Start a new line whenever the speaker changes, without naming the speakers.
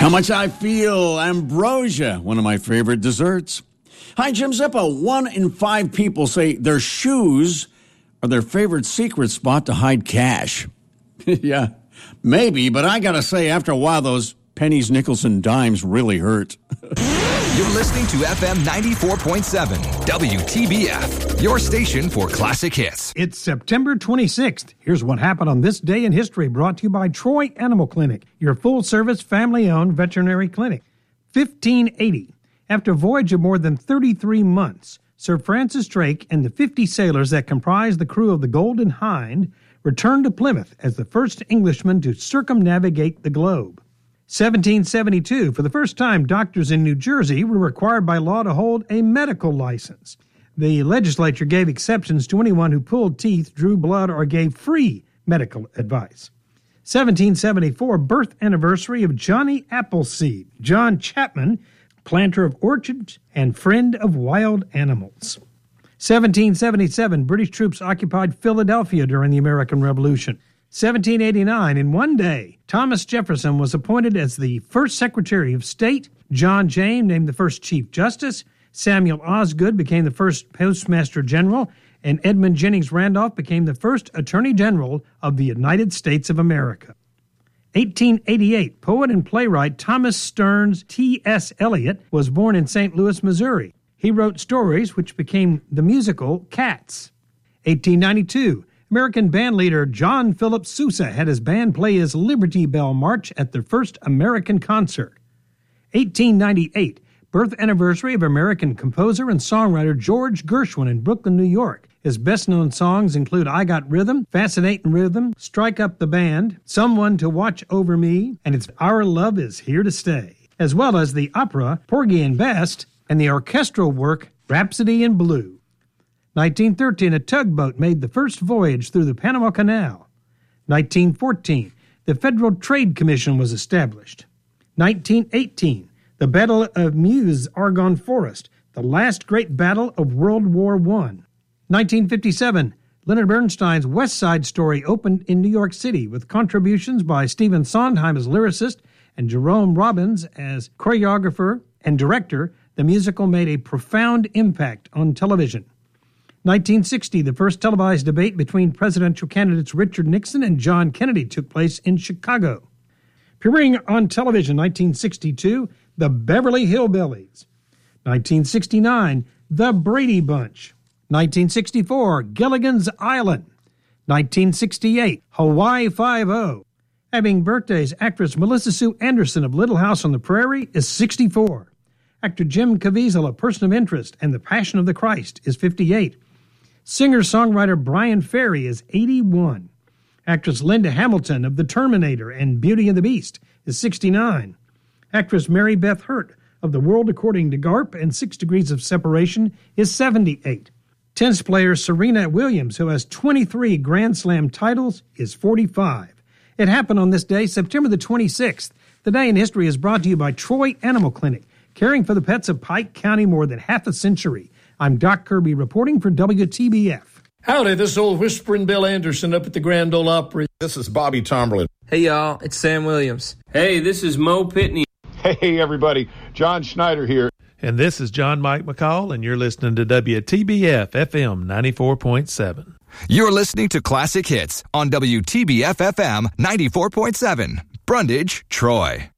How much I feel ambrosia, one of my favorite desserts. Hi, Jim Zippo. 1 in 5 people say their shoes are their favorite secret spot to hide cash. Yeah, maybe, but I gotta say, after a while, those pennies, nickels, and dimes really hurt.
You're listening to FM 94.7, WTBF, your station for classic hits.
It's September 26th. Here's what happened on this day in history, brought to you by Troy Animal Clinic, your full-service, family-owned veterinary clinic. 1580. After a voyage of more than 33 months, Sir Francis Drake and the 50 sailors that comprised the crew of the Golden Hind returned to Plymouth as the first Englishmen to circumnavigate the globe. 1772, for the first time, doctors in New Jersey were required by law to hold a medical license. The legislature gave exceptions to anyone who pulled teeth, drew blood, or gave free medical advice. 1774, birth anniversary of Johnny Appleseed, John Chapman, planter of orchards and friend of wild animals. 1777, British troops occupied Philadelphia during the American Revolution. 1789, in one day, Thomas Jefferson was appointed as the first Secretary of State, John Jay named the first Chief Justice, Samuel Osgood became the first Postmaster General, and Edmund Jennings Randolph became the first Attorney General of the United States of America. 1888, poet and playwright Thomas Stearns T.S. Eliot was born in St. Louis, Missouri. He wrote stories which became the musical Cats. 1892, American bandleader John Philip Sousa had his band play his Liberty Bell March at their first American concert. 1898, birth anniversary of American composer and songwriter George Gershwin in Brooklyn, New York. His best-known songs include I Got Rhythm, Fascinating Rhythm, Strike Up the Band, Someone to Watch Over Me, and it's Our Love Is Here to Stay, as well as the opera Porgy and Bess and the orchestral work Rhapsody in Blue. 1913, a tugboat made the first voyage through the Panama Canal. 1914, the Federal Trade Commission was established. 1918, the Battle of Meuse-Argonne Forest, the last great battle of World War I. 1957, Leonard Bernstein's West Side Story opened in New York City with contributions by Stephen Sondheim as lyricist and Jerome Robbins as choreographer and director. The musical made a profound impact on television. 1960, the first televised debate between presidential candidates Richard Nixon and John Kennedy took place in Chicago. Appearing on television, 1962, The Beverly Hillbillies. 1969, The Brady Bunch. 1964, Gilligan's Island. 1968, Hawaii Five-0. Having birthdays, actress Melissa Sue Anderson of Little House on the Prairie is 64. Actor Jim Caviezel, A Person of Interest and The Passion of the Christ, is 58. Singer-songwriter Brian Ferry is 81. Actress Linda Hamilton of The Terminator and Beauty and the Beast is 69. Actress Mary Beth Hurt of The World According to Garp and 6 Degrees of Separation is 78. Tennis player Serena Williams, who has 23 Grand Slam titles, is 45. It happened on this day, September the 26th. The Day in History is brought to you by Troy Animal Clinic, caring for the pets of Pike County more than half a century. I'm Doc Kirby reporting for WTBF.
Howdy, this is old Whispering Bill Anderson up at the Grand Ole Opry.
This is Bobby Tomberlin.
Hey, y'all, it's Sam Williams.
Hey, this is Mo Pitney.
Hey, everybody, John Schneider here.
And this is John Mike McCall, and you're listening to WTBF FM 94.7.
You're listening to Classic Hits on WTBF FM 94.7, Brundage, Troy.